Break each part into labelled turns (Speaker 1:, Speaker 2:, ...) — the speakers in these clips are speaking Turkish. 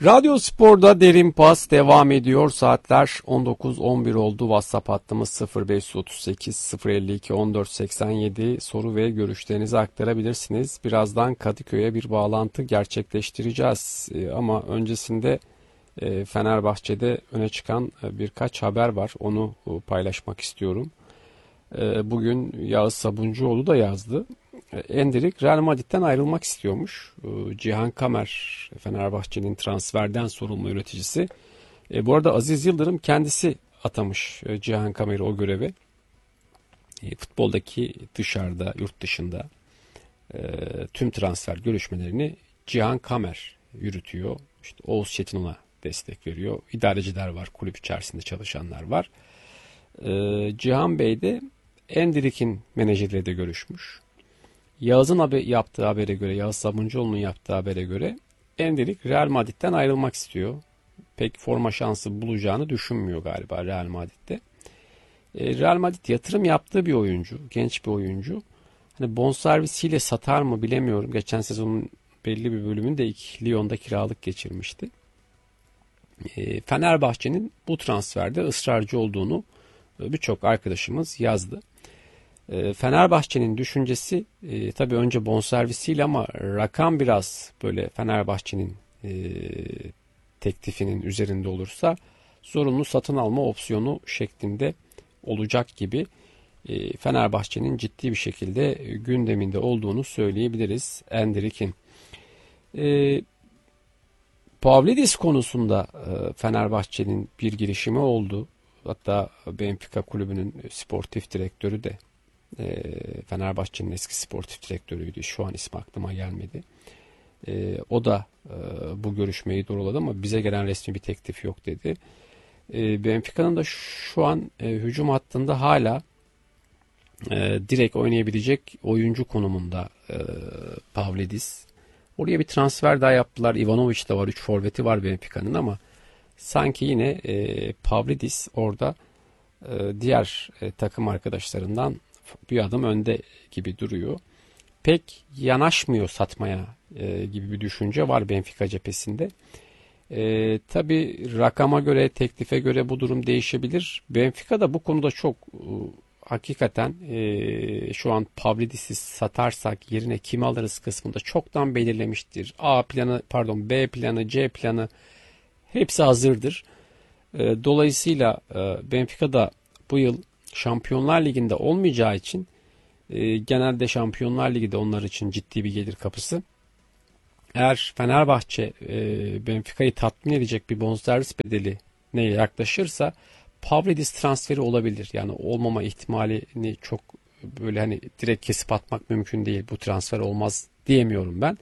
Speaker 1: Radyo Spor'da Derin Pas devam ediyor. Saatler 19.11 oldu. WhatsApp hattımız 0538 052 1487. Soru ve görüşlerinizi aktarabilirsiniz. Birazdan Kadıköy'e bir bağlantı gerçekleştireceğiz. Ama öncesinde Fenerbahçe'de öne çıkan birkaç haber var. Onu paylaşmak istiyorum. Bugün Yağız Sabuncuoğlu da yazdı. Endrick Real Madrid'den ayrılmak istiyormuş. Cihan Kamer, Fenerbahçe'nin transferden sorumlu yöneticisi. Bu arada Aziz Yıldırım kendisi atamış Cihan Kamer'i o göreve. Futboldaki dışarıda, yurt dışında tüm transfer görüşmelerini Cihan Kamer yürütüyor. İşte Oğuz Çetin destek veriyor. İdareciler var, kulüp içerisinde çalışanlar var. Cihan Bey de Endrick'in menajeriyle de görüşmüş. Yağız'ın yaptığı habere göre, Yağız Sabuncuoğlu'nun yaptığı habere göre Endrick Real Madrid'den ayrılmak istiyor. Pek forma şansı bulacağını düşünmüyor galiba Real Madrid'de. Real Madrid yatırım yaptığı bir oyuncu, genç bir oyuncu. Hani bonservisiyle satar mı bilemiyorum. Geçen sezonun belli bir bölümünü de Lyon'da kiralık geçirmişti. Fenerbahçe'nin bu transferde ısrarcı olduğunu birçok arkadaşımız yazdı. Fenerbahçe'nin düşüncesi tabii önce bonservisiyle ama rakam biraz böyle Fenerbahçe'nin teklifinin üzerinde olursa zorunlu satın alma opsiyonu şeklinde olacak gibi Fenerbahçe'nin ciddi bir şekilde gündeminde olduğunu söyleyebiliriz Endrick'in. Pavlidis konusunda Fenerbahçe'nin bir girişimi oldu. Hatta Benfica kulübünün sportif direktörü de Fenerbahçe'nin eski sportif direktörüydü. Şu an ismi aklıma gelmedi. O da bu görüşmeyi doğruladı ama bize gelen resmi bir teklif yok dedi. Benfica'nın da şu an hücum hattında hala direkt oynayabilecek oyuncu konumunda Pavlidis. Oraya bir transfer daha yaptılar. Ivanovic de var. 3 forveti var Benfica'nın ama sanki yine Pavlidis orada diğer takım arkadaşlarından bir adım önde gibi duruyor. Pek yanaşmıyor satmaya gibi bir düşünce var Benfica cephesinde. Tabii rakama göre, teklife göre bu durum değişebilir. Benfica da bu konuda çok hakikaten şu an Pavlidis'i satarsak yerine kimi alırız kısmında çoktan belirlemiştir. A planı, pardon B planı, C planı hepsi hazırdır. Dolayısıyla Benfica da bu yıl Şampiyonlar Ligi'nde olmayacağı için genelde Şampiyonlar Ligi de onlar için ciddi bir gelir kapısı. Eğer Fenerbahçe Benfica'yı tatmin edecek bir bonservis bedeli neye yaklaşırsa Pavlidis transferi olabilir. Yani olmama ihtimalini çok böyle hani direkt kesip atmak mümkün değil. Bu transfer olmaz diyemiyorum ben.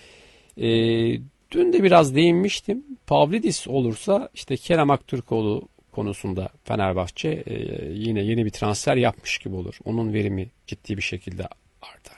Speaker 1: Dün de biraz değinmiştim. Pavlidis olursa işte Kerem Aktürkoğlu konusunda Fenerbahçe yine yeni bir transfer yapmış gibi olur. Onun verimi ciddi bir şekilde artar.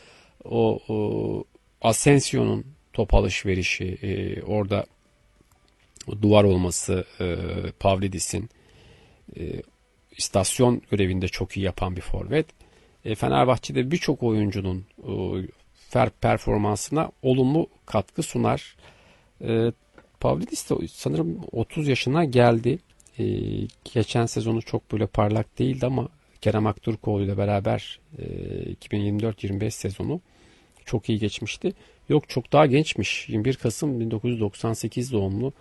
Speaker 1: O Asensio'nun top alışverişi, orada duvar olması, Pavlidis'in istasyon görevinde çok iyi yapan bir forvet. Fenerbahçe'de birçok oyuncunun performansına olumlu katkı sunar. Pavlidis de sanırım 30 yaşına geldi. Geçen sezonu çok böyle parlak değildi ama Kerem Aktürkoğlu ile beraber 2024-25 sezonu çok iyi geçmişti. Yok çok daha gençmiş. 21 Kasım 1998 doğumlu.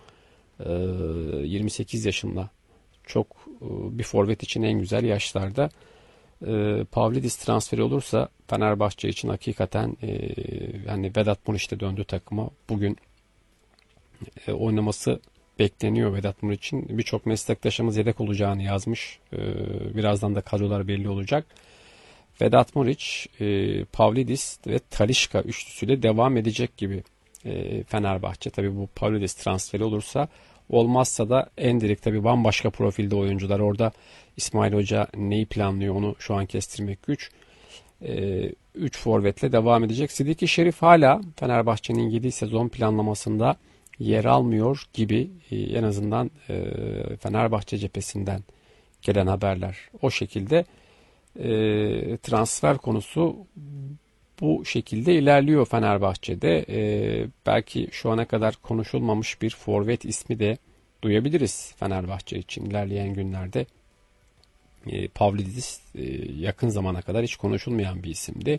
Speaker 1: 28 yaşında. Çok bir forvet için en güzel yaşlarda. Pavlidis transferi olursa Fenerbahçe için hakikaten yani Vedat Muriç de döndü takıma. Bugün oynaması bekleniyor Vedat Muriç'in. Birçok meslektaşımız yedek olacağını yazmış. Birazdan da kadrolar belli olacak. Vedat Muriç, Pavlidis ve Talisca üçlüsüyle devam edecek gibi Fenerbahçe. Tabii bu Pavlidis transferi olursa, olmazsa da Endrick tabii bambaşka profilde oyuncular. Orada İsmail Hoca neyi planlıyor onu şu an kestirmek güç. 3 forvetle devam edecek. Sidiki Şerif hala Fenerbahçe'nin 7 sezon planlamasında yer almıyor gibi, en azından Fenerbahçe cephesinden gelen haberler o şekilde. Transfer konusu Bu şekilde ilerliyor Fenerbahçe'de. Belki şu ana kadar konuşulmamış bir forvet ismi de duyabiliriz Fenerbahçe için ilerleyen günlerde. Pavlidis yakın zamana kadar hiç konuşulmayan bir isimdi.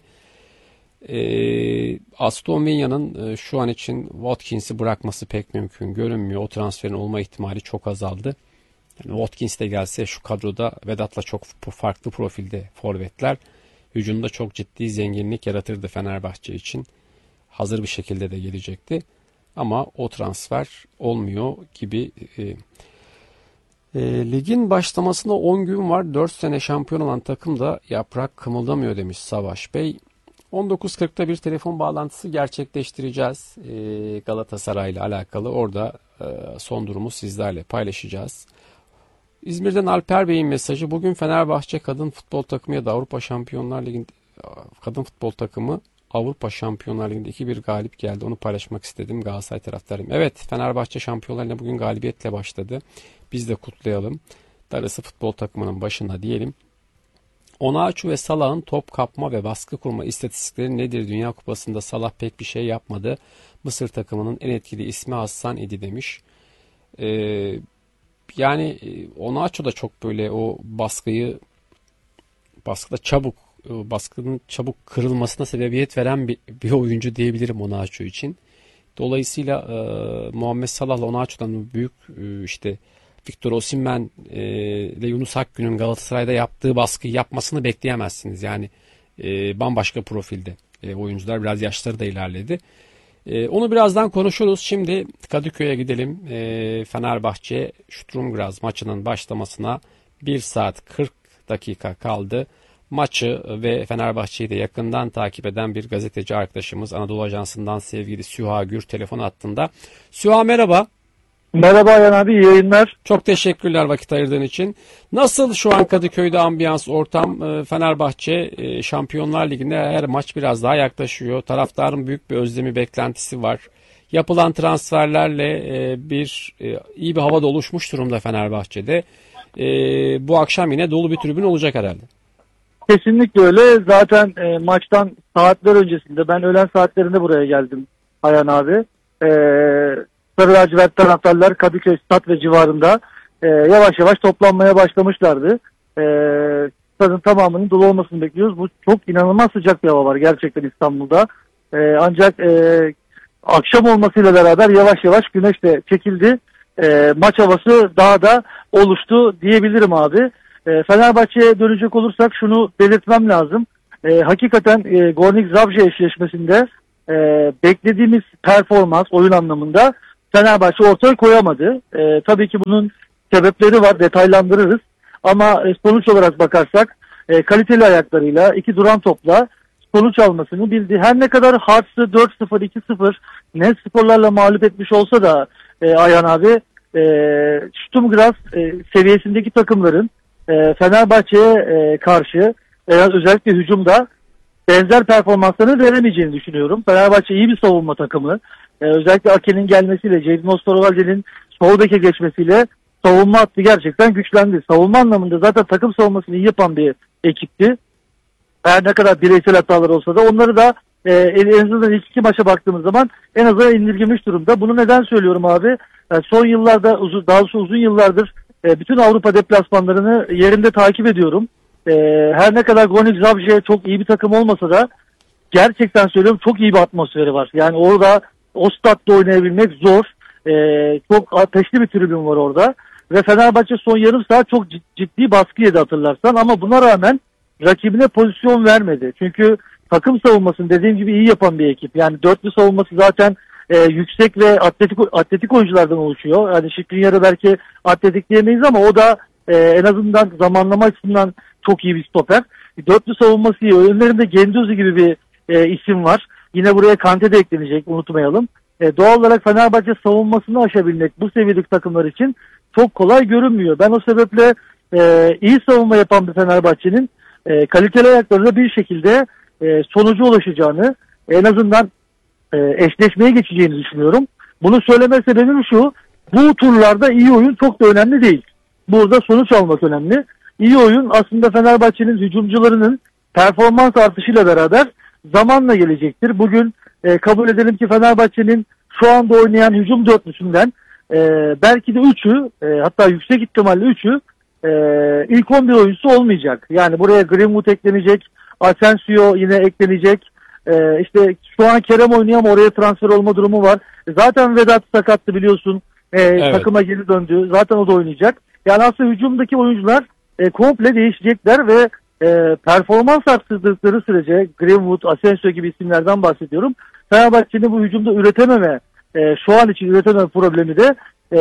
Speaker 1: Aston Villa'nın şu an için Watkins'i bırakması pek mümkün görünmüyor. O transferin olma ihtimali çok azaldı. Yani Watkins de gelse şu kadroda Vedat'la çok farklı profilde forvetler hücumda çok ciddi zenginlik yaratırdı Fenerbahçe için. Hazır bir şekilde de gelecekti. Ama o transfer olmuyor gibi. Ligin başlamasına 10 gün var. 4 sene şampiyon olan takım da yaprak kımıldamıyor demiş Savaş Bey. 19.40'da bir telefon bağlantısı gerçekleştireceğiz Galatasaray ile alakalı. Orada son durumu sizlerle paylaşacağız. İzmir'den Alper Bey'in mesajı: bugün Fenerbahçe kadın futbol takımı ya da Avrupa Şampiyonlar Ligi'nde kadın futbol takımı Avrupa Şampiyonlar Ligi'nde 2-1 galip geldi. Onu paylaşmak istedim. Galatasaray taraftarıyım. Evet, Fenerbahçe Şampiyonlar Ligi'ne bugün galibiyetle başladı. Biz de kutlayalım. Darısı futbol takımının başına diyelim. Onaçu ve Salah'ın top kapma ve baskı kurma istatistikleri nedir? Dünya Kupası'nda Salah pek bir şey yapmadı. Mısır takımının en etkili ismi Hassan idi demiş. Yani Onaçu da çok böyle o baskının çabuk kırılmasına sebebiyet veren bir oyuncu diyebilirim Onaçu için. Dolayısıyla Muhammed Salah'la Onaçu'dan büyük işte Victor Osimhen ile Yunus Akgün'ün Galatasaray'da yaptığı baskıyı yapmasını bekleyemezsiniz. Yani bambaşka profilde oyuncular, biraz yaşları da ilerledi. Onu birazdan konuşuruz. Şimdi Kadıköy'e gidelim. Fenerbahçe Sturm Graz maçının başlamasına 1 saat 40 dakika kaldı. Maçı ve Fenerbahçe'yi de yakından takip eden bir gazeteci arkadaşımız, Anadolu Ajansı'ndan sevgili Süha Gür telefon hattında. Süha, merhaba.
Speaker 2: Merhaba Ayhan abi, iyi yayınlar.
Speaker 1: Çok teşekkürler vakit ayırdığın için. Nasıl şu an Kadıköy'de ambiyans, ortam? Fenerbahçe Şampiyonlar Ligi'nde her maç biraz daha yaklaşıyor. Taraftarın büyük bir özlemi, beklentisi var. Yapılan transferlerle iyi bir hava da oluşmuş durumda Fenerbahçe'de. Bu akşam yine dolu bir tribün olacak herhalde.
Speaker 2: Kesinlikle öyle. Zaten maçtan saatler öncesinde, ben öğlen saatlerinde buraya geldim Ayhan abi. Sarı lacivert taraftarlar Kadıköy Stat ve civarında yavaş yavaş toplanmaya başlamışlardı. Stadın tamamının dolu olmasını bekliyoruz. Bu çok inanılmaz sıcak bir hava var gerçekten İstanbul'da. Ancak akşam olmasıyla beraber yavaş yavaş güneş de çekildi. Maç havası daha da oluştu diyebilirim abi. Fenerbahçe'ye dönecek olursak şunu belirtmem lazım. Hakikaten Gornik Zabrze eşleşmesinde beklediğimiz performans oyun anlamında Fenerbahçe ortaya koyamadı. Tabii ki bunun sebepleri var, detaylandırırız. Ama sonuç olarak bakarsak kaliteli ayaklarıyla, iki duran topla sonuç almasını bildi. Her ne kadar Hearts'ı 4-0, 2-0 net skorlarla mağlup etmiş olsa da Ayhan abi, Sturm Graz seviyesindeki takımların Fenerbahçe'ye karşı özellikle hücumda benzer performanslarını veremeyeceğini düşünüyorum. Fenerbahçe iyi bir savunma takımı. Özellikle Ake'nin gelmesiyle, Jadon Osterwalder'in sol beke geçmesiyle savunma hattı gerçekten güçlendi. Savunma anlamında zaten takım savunmasını iyi yapan bir ekipti. Her ne kadar bireysel hatalar olsa da onları da en azından ilk iki maça baktığımız zaman en azından indirgemiş durumda. Bunu neden söylüyorum abi? Son yıllarda, daha doğrusu uzun yıllardır bütün Avrupa deplasmanlarını yerinde takip ediyorum. Her ne kadar Gornik Zabrze çok iyi bir takım olmasa da gerçekten söylüyorum çok iyi bir atmosferi var. Yani orada o statta oynayabilmek zor. Çok ateşli bir tribün var orada. Ve Fenerbahçe son yarım saat çok ciddi baskı yedi hatırlarsan, ama buna rağmen rakibine pozisyon vermedi. Çünkü takım savunmasını dediğim gibi iyi yapan bir ekip. Yani dörtlü savunması zaten yüksek ve atletik oyunculardan oluşuyor. Yani Skriniar'ı belki atletik diyemeyiz ama o da en azından zamanlama açısından çok iyi bir stoper. Dörtlü savunması iyi. Önlerinde Genduzi gibi bir isim var. Yine buraya Kante de eklenecek, unutmayalım. Doğal olarak Fenerbahçe savunmasını aşabilmek bu seviyedeki takımlar için çok kolay görünmüyor. Ben o sebeple iyi savunma yapan bir Fenerbahçe'nin kaliteli ayaklarıyla bir şekilde sonuca ulaşacağını, en azından eşleşmeye geçeceğini düşünüyorum. Bunu söyleme sebebim şu: bu turlarda iyi oyun çok da önemli değil. Burada sonuç almak önemli. İyi oyun aslında Fenerbahçe'nin hücumcularının performans artışıyla beraber zamanla gelecektir. Bugün kabul edelim ki Fenerbahçe'nin şu anda oynayan hücum dörtlüsünden belki de 3'ü, hatta yüksek ihtimalle 3'ü ilk 11 oyuncusu olmayacak. Yani buraya Greenwood eklenecek, Asensio yine eklenecek. İşte şu an Kerem oynuyor ama oraya transfer olma durumu var. Zaten Vedat sakattı biliyorsun.
Speaker 1: Evet.
Speaker 2: Takıma geri döndü. Zaten o da oynayacak. Yani aslında hücumdaki oyuncular komple değişecekler ve performans arttırdıkları sürece Greenwood, Asensio gibi isimlerden bahsediyorum. Fenerbahçe'nin bu hücumda üretememe, şu an için üretememe problemi de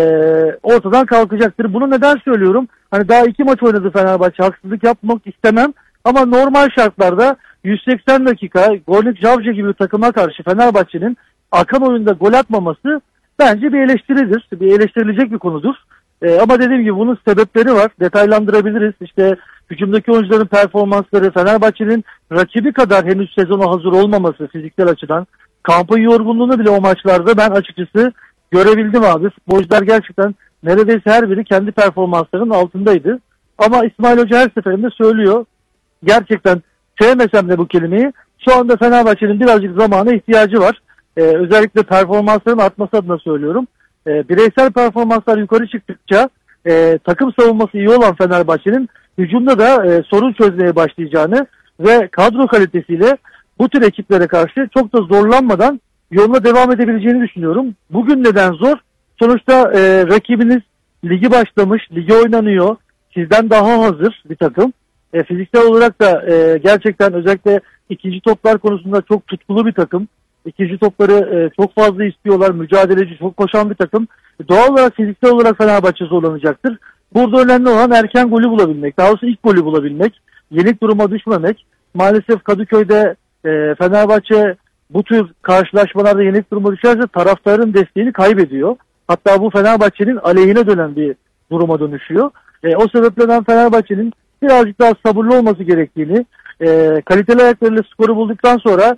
Speaker 2: ortadan kalkacaktır. Bunu neden söylüyorum? Hani daha 2 maç oynadı Fenerbahçe. Haksızlık yapmak istemem. Ama normal şartlarda 180 dakika Gornik Javcı gibi bir takıma karşı Fenerbahçe'nin akan oyunda gol atmaması bence bir eleştiridir. Bir eleştirilecek bir konudur. Ama dediğim gibi bunun sebepleri var. Detaylandırabiliriz. İşte hücumdaki oyuncuların performansları, Fenerbahçe'nin rakibi kadar henüz sezona hazır olmaması fiziksel açıdan. Kampın yorgunluğunu bile o maçlarda ben açıkçası görebildim abi. Futbolcular gerçekten neredeyse her biri kendi performanslarının altındaydı. Ama İsmail Hoca her seferinde söylüyor. Gerçekten sevmesem de bu kelimeyi, şu anda Fenerbahçe'nin birazcık zamana ihtiyacı var. Özellikle performansların artması adına söylüyorum. Bireysel performanslar yukarı çıktıkça takım savunması iyi olan Fenerbahçe'nin hücumda da sorun çözmeye başlayacağını ve kadro kalitesiyle bu tür ekiplere karşı çok da zorlanmadan yoluna devam edebileceğini düşünüyorum. Bugün neden zor? Sonuçta rakibiniz ligi başlamış, ligi oynanıyor. Sizden daha hazır bir takım. Fiziksel olarak da gerçekten özellikle ikinci toplar konusunda çok tutkulu bir takım. İkinci topları çok fazla istiyorlar. Mücadeleci, çok koşan bir takım. Doğal olarak fiziksel olarak Fenerbahçe zorlanacaktır. Burada önemli olan erken golü bulabilmek. Daha doğrusu ilk golü bulabilmek. Yenik duruma düşmemek. Maalesef Kadıköy'de Fenerbahçe bu tür karşılaşmalarda yenik duruma düşerse taraftarın desteğini kaybediyor. Hatta bu Fenerbahçe'nin aleyhine dönen bir duruma dönüşüyor. O sebeple ben Fenerbahçe'nin birazcık daha sabırlı olması gerektiğini, kaliteli ayaklarıyla skoru bulduktan sonra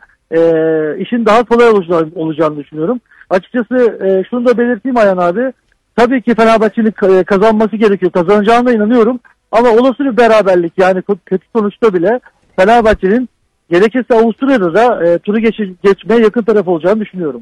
Speaker 2: işin daha kolay olacağını düşünüyorum. Açıkçası şunu da belirteyim Ayhan abi. Tabii ki Fenerbahçe'nin kazanması gerekiyor. Kazanacağına inanıyorum. Ama olası bir beraberlik, yani kötü sonuçta bile Fenerbahçe'nin gerekirse Avusturya'da da turu geçmeye yakın taraf olacağını düşünüyorum.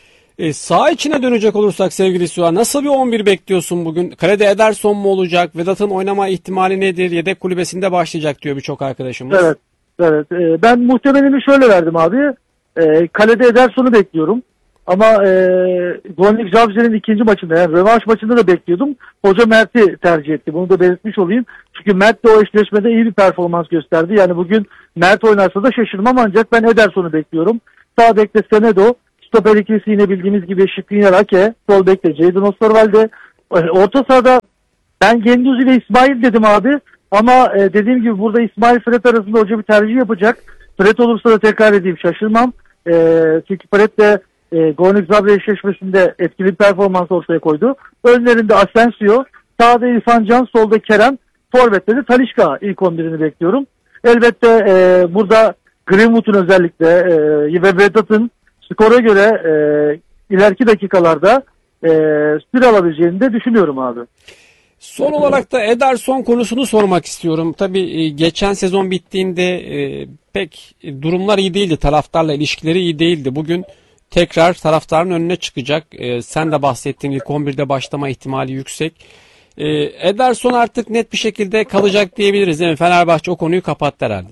Speaker 1: Sağ içine dönecek olursak sevgili Suha, nasıl bir 11 bekliyorsun bugün? Kalede Ederson mu olacak? Vedat'ın oynama ihtimali nedir? Yedek kulübesinde başlayacak diyor birçok arkadaşımız.
Speaker 2: Evet. Evet. Ben muhtemelini şöyle verdim abi. Kalede Ederson'u bekliyorum. Ama Gornik Javcı'nın ikinci maçında, yani rövanş maçında da bekliyordum. Hoca Mert'i tercih etti. Bunu da belirtmiş olayım. Çünkü Mert de o eşleşmede iyi bir performans gösterdi. Yani bugün Mert oynarsa da şaşırmam, ancak ben Ederson'u bekliyorum. Sağ bekte Semedo. Stoper ikilisi yine bildiğimiz gibi Şikrinyar Ake. Sol bekte Jadon Osterwalde. Orta sahada ben Genduzi ve İsmail dedim abi. Ama dediğim gibi burada İsmail Fred arasında hoca bir tercih yapacak. Fred olursa da tekrar edeyim şaşırmam. Çünkü Fred de Gornik Zabre eşleşmesinde etkili bir performans ortaya koydu. Önlerinde Asensio, sağda İrfan Can, solda Kerem, forvette de Talisca ilk 11'ini bekliyorum. Elbette burada Greenwood'un özellikle ve Vedat'ın skora göre ileriki dakikalarda süre alabileceğini de düşünüyorum abi.
Speaker 1: Son olarak da Ederson konusunu sormak istiyorum. Tabii geçen sezon bittiğinde pek durumlar iyi değildi. Taraftarla ilişkileri iyi değildi. Bugün tekrar taraftarın önüne çıkacak. Sen de bahsettiğin ilk 11'de başlama ihtimali yüksek. Ederson artık net bir şekilde kalacak diyebiliriz değil mi? Fenerbahçe o konuyu kapattı herhalde.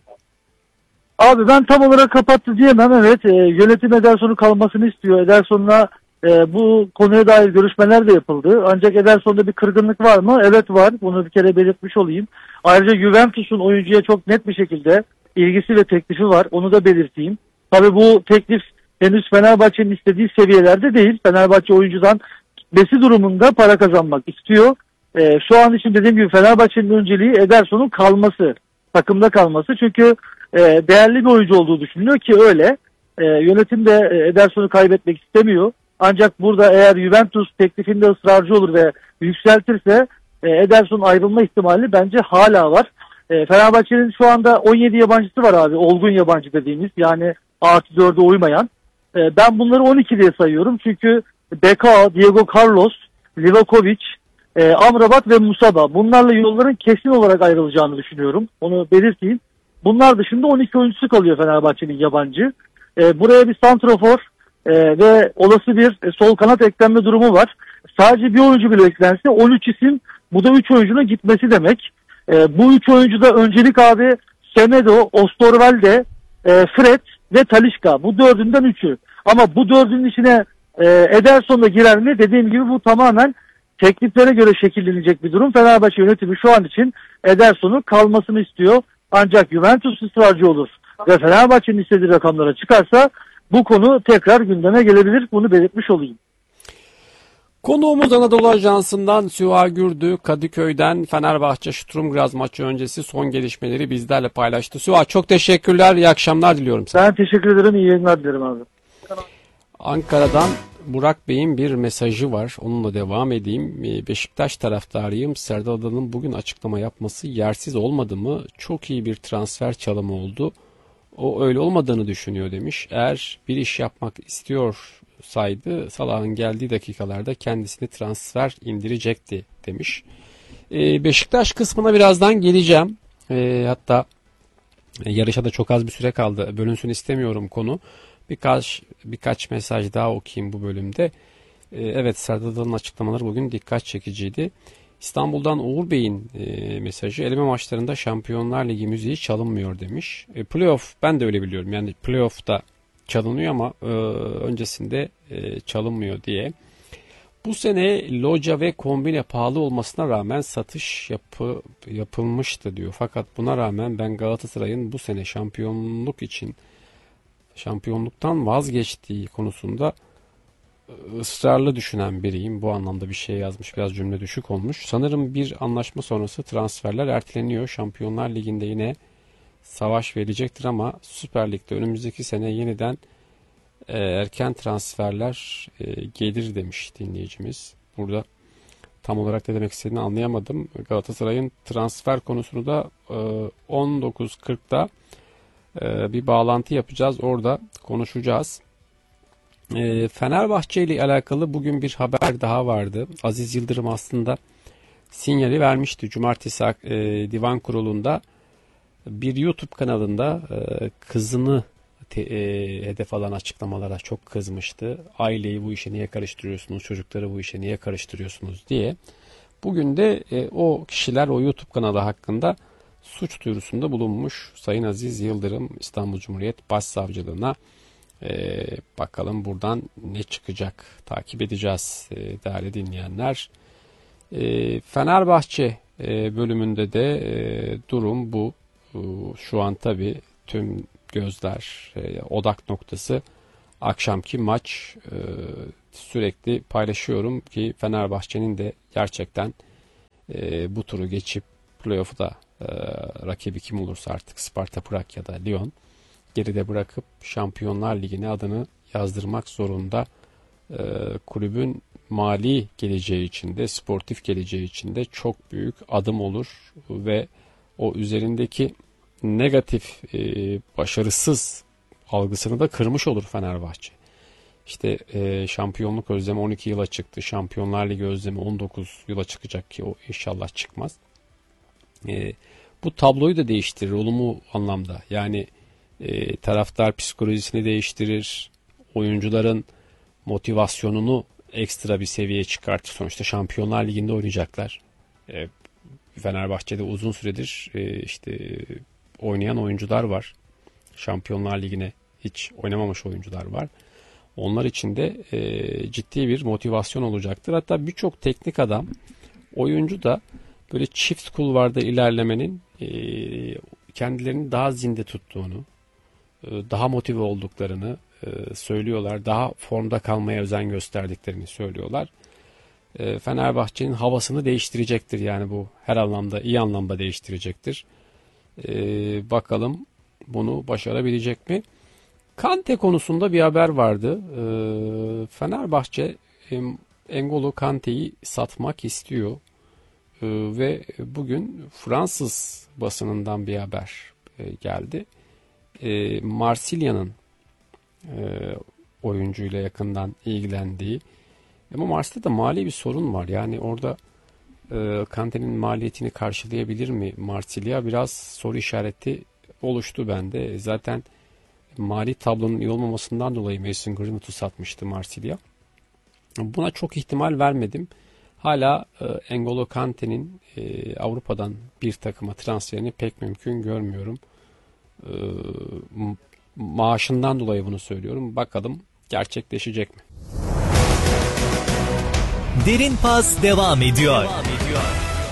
Speaker 2: Abi ben tam olarak kapattı diyemem. Evet, yönetim Ederson'un kalmasını istiyor. Ederson'la bu konuya dair görüşmeler de yapıldı. Ancak Ederson'da bir kırgınlık var mı? Evet var. Bunu bir kere belirtmiş olayım. Ayrıca Juventus'un oyuncuya çok net bir şekilde ilgisi ve teklifi var. Onu da belirteyim. Tabii bu teklif henüz Fenerbahçe'nin istediği seviyelerde değil. Fenerbahçe oyuncudan gitmesi durumunda para kazanmak istiyor. Şu an için dediğim gibi Fenerbahçe'nin önceliği Ederson'un kalması. Takımda kalması. Çünkü değerli bir oyuncu olduğu düşünülüyor ki öyle. Yönetim de Ederson'u kaybetmek istemiyor. Ancak burada eğer Juventus teklifinde ısrarcı olur ve yükseltirse Ederson ayrılma ihtimali bence hala var. Fenerbahçe'nin şu anda 17 yabancısı var abi. Olgun yabancı dediğimiz, yani artı 4'e uymayan. Ben bunları 12 diye sayıyorum. Çünkü Beka, Diego Carlos, Livakovic, Amrabat ve Musaba. Bunlarla yolların kesin olarak ayrılacağını düşünüyorum. Onu belirteyim. Bunlar dışında 12 oyuncusu kalıyor Fenerbahçe'nin yabancı. Buraya bir santrafor ve olası bir sol kanat eklenme durumu var. Sadece bir oyuncu bile eklense 13 isim, bu da 3 oyuncunun gitmesi demek. Bu 3 oyuncuda öncelik abi Semedo, Osterwalde, Fred ve Talisca. Bu dördünden 3'ü. Ama bu dördünün içine Ederson da girer mi? Dediğim gibi bu tamamen tekliflere göre şekillenecek bir durum. Fenerbahçe yönetimi şu an için Ederson'un kalmasını istiyor. Ancak Juventus ısrarcı olur ve Fenerbahçe'nin istediği rakamlara çıkarsa bu konu tekrar gündeme gelebilir. Bunu belirtmiş olayım.
Speaker 1: Konuğumuz Anadolu Ajansı'ndan Süha Gürdü, Kadıköy'den Fenerbahçe Sturm Graz maçı öncesi son gelişmeleri bizlerle paylaştı. Süha, çok teşekkürler, iyi akşamlar diliyorum sana.
Speaker 2: Ben teşekkür ederim, iyi yayınlar dilerim abi.
Speaker 1: Ankara'dan Burak Bey'in bir mesajı var. Onunla devam edeyim. Beşiktaş taraftarıyım. Serdar Adalı'nın bugün açıklama yapması yersiz olmadı mı? Çok iyi bir transfer çalımı oldu. O öyle olmadığını düşünüyor demiş. Eğer bir iş yapmak istiyorsaydı Salah'ın geldiği dakikalarda kendisini transfer indirecekti demiş. Beşiktaş kısmına birazdan geleceğim. Hatta yarışa da çok az bir süre kaldı. Bölünsün istemiyorum konu. Birkaç mesaj daha okuyayım bu bölümde. Evet, Serdar Adalı'nın açıklamaları bugün dikkat çekiciydi. İstanbul'dan Uğur Bey'in mesajı, eleme maçlarında Şampiyonlar Ligi müziği çalınmıyor demiş. Playoff, ben de öyle biliyorum. Yani playoff'ta çalınıyor ama öncesinde çalınmıyor diye. Bu sene loca ve kombine pahalı olmasına rağmen satış yapılmıştı diyor. Fakat buna rağmen ben Galatasaray'ın bu sene şampiyonluktan vazgeçtiği konusunda ısrarlı düşünen biriyim. Bu anlamda bir şey yazmış. Biraz cümle düşük olmuş. Sanırım bir anlaşma sonrası transferler erteleniyor. Şampiyonlar Ligi'nde yine savaş verecektir ama Süper Lig'de önümüzdeki sene yeniden erken transferler gelir demiş dinleyicimiz. Burada tam olarak ne demek istediğini anlayamadım. Galatasaray'ın transfer konusunu da 19.40'da bir bağlantı yapacağız. Orada konuşacağız. Fenerbahçe ile alakalı bugün bir haber daha vardı. Aziz Yıldırım aslında sinyali vermişti. Cumartesi Divan Kurulu'nda bir YouTube kanalında kızını hedef alan açıklamalara çok kızmıştı. Aileyi bu işe niye karıştırıyorsunuz, çocukları bu işe niye karıştırıyorsunuz diye. Bugün de o kişiler o YouTube kanalı hakkında suç duyurusunda bulunmuş. Sayın Aziz Yıldırım İstanbul Cumhuriyet Başsavcılığına. Bakalım buradan ne çıkacak, takip edeceğiz değerli dinleyenler. Fenerbahçe bölümünde de durum bu. Şu an tabii tüm gözler, odak noktası akşamki maç. Sürekli paylaşıyorum ki Fenerbahçe'nin de gerçekten bu turu geçip playoff'u da rakibi kim olursa artık Sparta Prag ya da Lyon geride bırakıp Şampiyonlar Ligi'ne adını yazdırmak zorunda. Kulübün mali geleceği içinde, sportif geleceği içinde çok büyük adım olur ve o üzerindeki negatif, başarısız algısını da kırmış olur Fenerbahçe. İşte şampiyonluk özlemi 12 yıla çıktı. Şampiyonlar Ligi özlemi 19 yıla çıkacak ki o inşallah çıkmaz. Bu tabloyu da değiştirir olumlu anlamda. Yani taraftar psikolojisini değiştirir. Oyuncuların motivasyonunu ekstra bir seviyeye çıkartır. Sonuçta Şampiyonlar Ligi'nde oynayacaklar. Fenerbahçe'de uzun süredir işte oynayan oyuncular var. Şampiyonlar Ligi'ne hiç oynamamış oyuncular var. Onlar için de ciddi bir motivasyon olacaktır. Hatta birçok teknik adam, oyuncu da böyle çift kulvarda ilerlemenin kendilerini daha zinde tuttuğunu, daha motive olduklarını söylüyorlar. Daha formda kalmaya özen gösterdiklerini söylüyorlar. Fenerbahçe'nin havasını değiştirecektir. Yani bu her anlamda, iyi anlamda değiştirecektir. Bakalım bunu başarabilecek mi? Kante konusunda bir haber vardı. Fenerbahçe N'Golo Kante'yi satmak istiyor. Ve bugün Fransız basınından bir haber geldi. Marsilya'nın oyuncuyla yakından ilgilendiği, ama Marsilya'da mali bir sorun var. Yani orada Kante'nin maliyetini karşılayabilir mi Marsilya? Biraz soru işareti oluştu bende. Zaten mali tablonun iyi olmamasından dolayı Mason Greenwood'u satmıştı Marsilya. Buna çok ihtimal vermedim. Hala N'Golo Kante'nin Avrupa'dan bir takıma transferini pek mümkün görmüyorum. Maaşından dolayı bunu söylüyorum. Bakalım gerçekleşecek mi?
Speaker 3: Derin Pas devam ediyor.